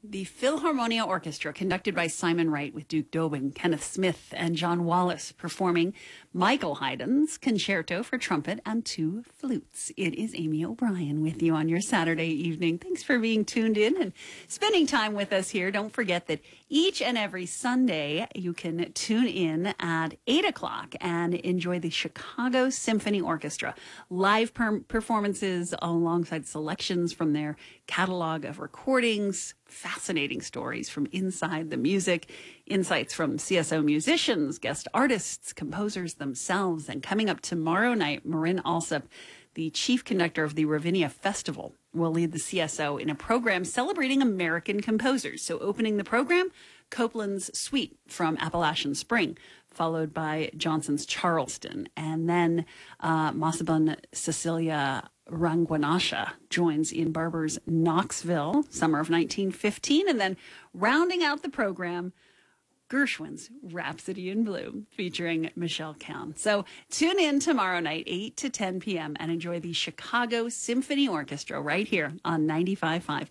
The Philharmonia Orchestra, conducted by Simon Wright with Duke Dobin, Kenneth Smith, and John Wallace, performing Michael Haydn's Concerto for Trumpet and Two Flutes. It is Amy O'Brien with you on your Saturday evening. Thanks for being tuned in and spending time with us here. Don't forget that each and every Sunday you can tune in at 8 o'clock and enjoy the Chicago Symphony Orchestra. Live performances alongside selections from their catalog of recordings, fascinating stories from inside the music, insights from CSO musicians, guest artists, composers themselves. And coming up tomorrow night, Marin Alsop, the chief conductor of the Ravinia Festival, will lead the CSO in a program celebrating American composers. So opening the program, Copland's Suite from Appalachian Spring, followed by Johnson's Charleston. And then Masabun Cecilia Rangwanasha joins in Barber's Knoxville, summer of 1915. And then rounding out the program, Gershwin's Rhapsody in Blue, featuring Michelle Kahn. So tune in tomorrow night, 8 to 10 p.m., and enjoy the Chicago Symphony Orchestra right here on 95.5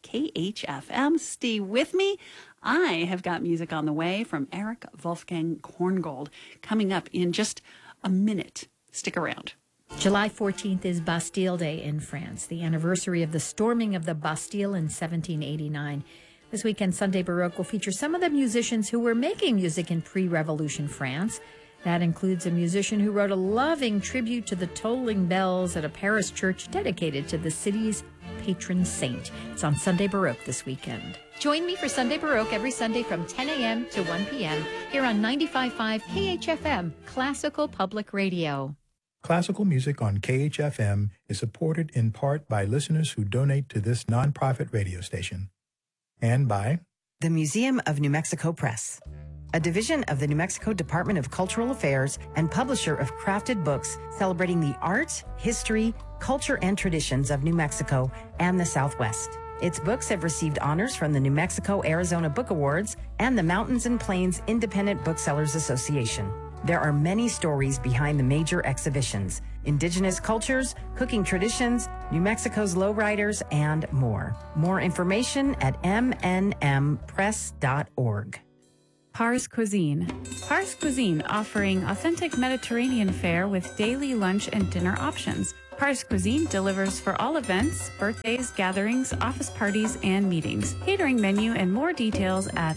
KHFM. Stay with me. I have got music on the way from Erich Wolfgang Korngold coming up in just a minute. Stick around. July 14th is Bastille Day in France, the anniversary of the storming of the Bastille in 1789. This weekend, Sunday Baroque will feature some of the musicians who were making music in pre-revolution France. That includes a musician who wrote a loving tribute to the tolling bells at a Paris church dedicated to the city's patron saint. It's on Sunday Baroque this weekend. Join me for Sunday Baroque every Sunday from 10 a.m. to 1 p.m. here on 95.5 KHFM, Classical Public Radio. Classical music on KHFM is supported in part by listeners who donate to this nonprofit radio station. And by the Museum of New Mexico Press, a division of the New Mexico Department of Cultural Affairs and publisher of crafted books celebrating the art, history, culture, and traditions of New Mexico and the Southwest. Its books have received honors from the New Mexico-Arizona Book Awards and the Mountains and Plains Independent Booksellers Association. There are many stories behind the major exhibitions: indigenous cultures, cooking traditions, New Mexico's lowriders, and more. More information at mnmpress.org. Pars Cuisine. Pars Cuisine, offering authentic Mediterranean fare with daily lunch and dinner options. Pars Cuisine delivers for all events, birthdays, gatherings, office parties, and meetings. Catering menu and more details at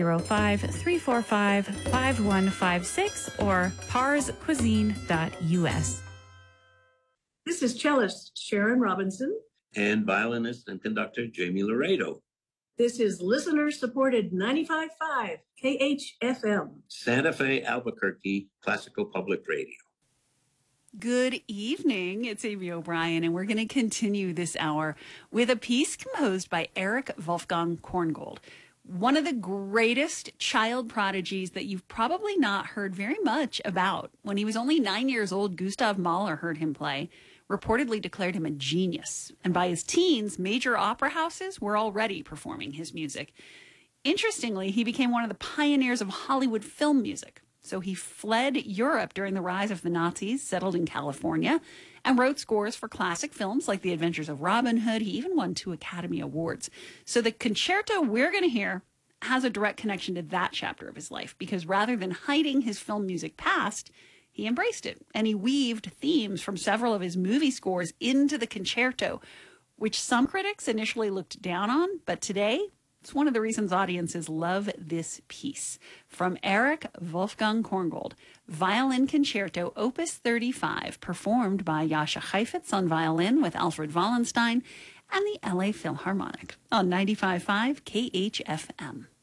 505-345-5156 or parscuisine.us. This is cellist Sharon Robinson. And violinist and conductor Jamie Laredo. This is listener-supported 95.5 KHFM. Santa Fe, Albuquerque, Classical Public Radio. Good evening. It's Amy O'Brien, and we're going to continue this hour with a piece composed by Erich Wolfgang Korngold, one of the greatest child prodigies that you've probably not heard very much about. When he was only 9 years old, Gustav Mahler heard him play, reportedly declared him a genius. And by his teens, major opera houses were already performing his music. Interestingly, he became one of the pioneers of Hollywood film music. So he fled Europe during the rise of the Nazis, settled in California, and wrote scores for classic films like The Adventures of Robin Hood. He even won 2 Academy Awards. So the concerto we're going to hear has a direct connection to that chapter of his life, because rather than hiding his film music past, he embraced it, and he weaved themes from several of his movie scores into the concerto, which some critics initially looked down on, but today it's one of the reasons audiences love this piece. From Erich Wolfgang Korngold, Violin Concerto, Opus 35, performed by Jascha Heifetz on violin with Alfred Wallenstein and the LA Philharmonic on 95.5 KHFM.